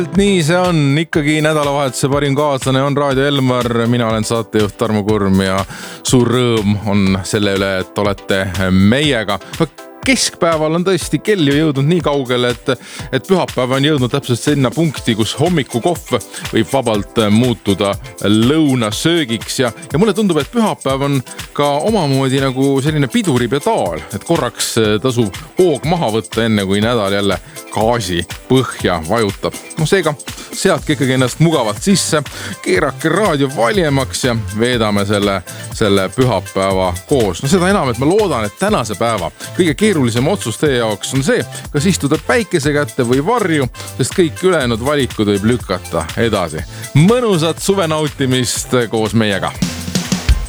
Nii see on, ikkagi nädalavahetuse parim kaaslane on Raadio Elmar, mina olen saatejuht Tarmo Kurm ja suur rõõm on selle üle, et olete meiega. Keskpäeval on tõesti kell ju jõudnud nii kaugele, et pühapäev on jõudnud täpselt sinna punkti, kus hommikukohv võib vabalt muutuda lõunasöögiks ja mulle tundub, et pühapäev on ka omamoodi nagu selline piduripedaal, et korraks tasub hoog maha võtta enne kui nädal jälle gaasi põhja vajutab. Seega seadke ikkagi ennast mugavalt sisse, keerake raadio valjemaks ja veedame selle pühapäeva koos. Seda enam, et ma loodan, et tänase päeva kõige keerulisem otsus teie jaoks on see, kas istuda päikese kätte või varju, sest kõik ülejäänud valikud võib lükata edasi. Mõnusat suve nautimist koos meiega!